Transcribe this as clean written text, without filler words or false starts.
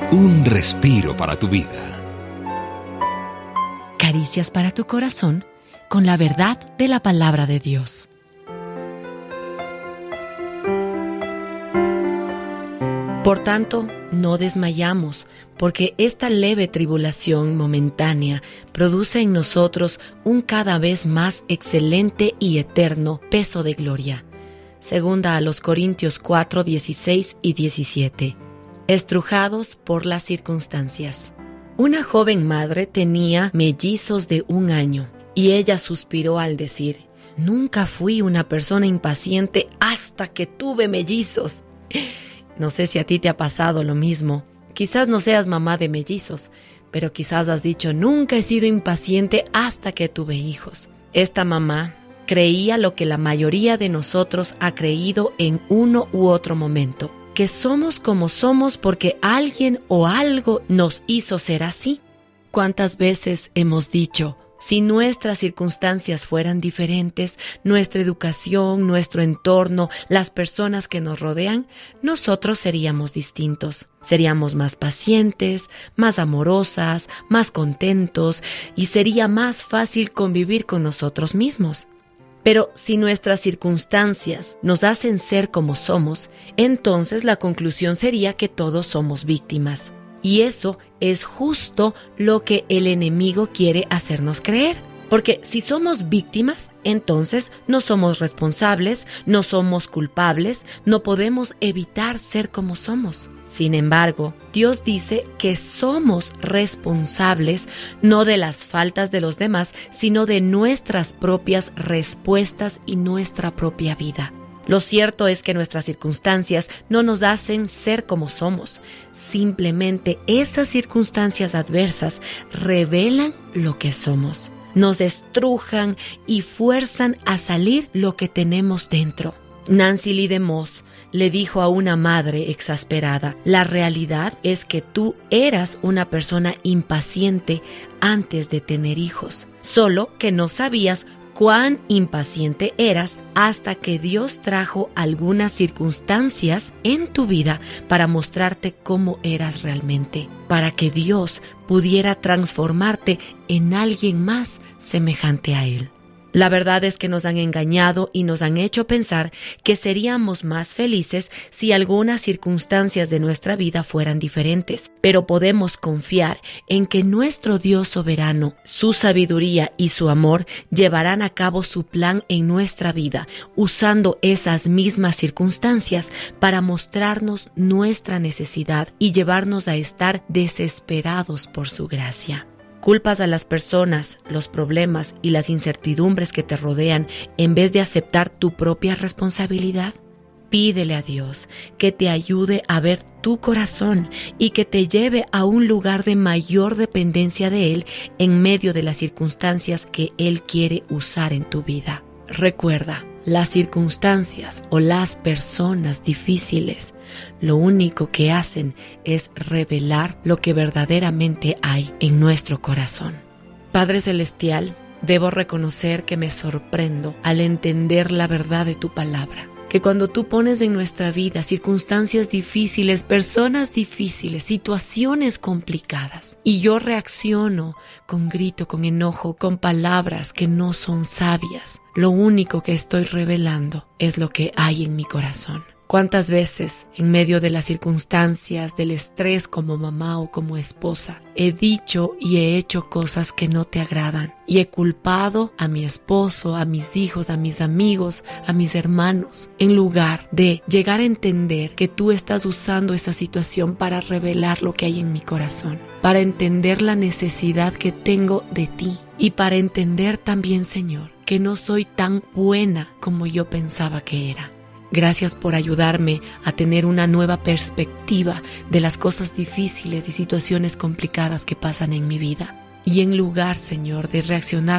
Un respiro para tu vida. Caricias para tu corazón con la verdad de la palabra de Dios. Por tanto, no desmayamos, porque esta leve tribulación momentánea produce en nosotros un cada vez más excelente y eterno peso de gloria. Segunda a los Corintios 4, 16 y 17. Estrujados por las circunstancias. Una joven madre tenía mellizos de 1 año y ella suspiró al decir: «Nunca fui una persona impaciente hasta que tuve mellizos». No sé si a ti te ha pasado lo mismo. Quizás no seas mamá de mellizos, pero quizás has dicho: «Nunca he sido impaciente hasta que tuve hijos». Esta mamá creía lo que la mayoría de nosotros ha creído en uno u otro momento: que somos como somos porque alguien o algo nos hizo ser así. ¿Cuántas veces hemos dicho: si nuestras circunstancias fueran diferentes, nuestra educación, nuestro entorno, las personas que nos rodean, nosotros seríamos distintos? Seríamos más pacientes, más amorosas, más contentos y sería más fácil convivir con nosotros mismos. Pero si nuestras circunstancias nos hacen ser como somos, entonces la conclusión sería que todos somos víctimas. Y eso es justo lo que el enemigo quiere hacernos creer. Porque si somos víctimas, entonces no somos responsables, no somos culpables, no podemos evitar ser como somos. Sin embargo, Dios dice que somos responsables no de las faltas de los demás, sino de nuestras propias respuestas y nuestra propia vida. Lo cierto es que nuestras circunstancias no nos hacen ser como somos. Simplemente esas circunstancias adversas revelan lo que somos. Nos estrujan y fuerzan a salir lo que tenemos dentro. Nancy Lee DeMoss le dijo a una madre exasperada: «La realidad es que tú eras una persona impaciente antes de tener hijos, solo que no sabías cuán impaciente eras hasta que Dios trajo algunas circunstancias en tu vida para mostrarte cómo eras realmente, para que Dios pudiera transformarte en alguien más semejante a Él». La verdad es que nos han engañado y nos han hecho pensar que seríamos más felices si algunas circunstancias de nuestra vida fueran diferentes. Pero podemos confiar en que nuestro Dios soberano, su sabiduría y su amor llevarán a cabo su plan en nuestra vida, usando esas mismas circunstancias para mostrarnos nuestra necesidad y llevarnos a estar desesperados por su gracia. Culpas a las personas, los problemas y las incertidumbres que te rodean en vez de aceptar tu propia responsabilidad. Pídele a Dios que te ayude a ver tu corazón y que te lleve a un lugar de mayor dependencia de Él en medio de las circunstancias que Él quiere usar en tu vida. Recuerda, las circunstancias o las personas difíciles, lo único que hacen es revelar lo que verdaderamente hay en nuestro corazón. Padre Celestial, debo reconocer que me sorprendo al entender la verdad de tu palabra. Que cuando tú pones en nuestra vida circunstancias difíciles, personas difíciles, situaciones complicadas, y yo reacciono con grito, con enojo, con palabras que no son sabias, lo único que estoy revelando es lo que hay en mi corazón. ¿Cuántas veces, en medio de las circunstancias, del estrés como mamá o como esposa, he dicho y he hecho cosas que no te agradan? Y he culpado a mi esposo, a mis hijos, a mis amigos, a mis hermanos, en lugar de llegar a entender que tú estás usando esa situación para revelar lo que hay en mi corazón, para entender la necesidad que tengo de ti y para entender también, Señor, que no soy tan buena como yo pensaba que era. Gracias por ayudarme a tener una nueva perspectiva de las cosas difíciles y situaciones complicadas que pasan en mi vida. Y en lugar, Señor, de reaccionar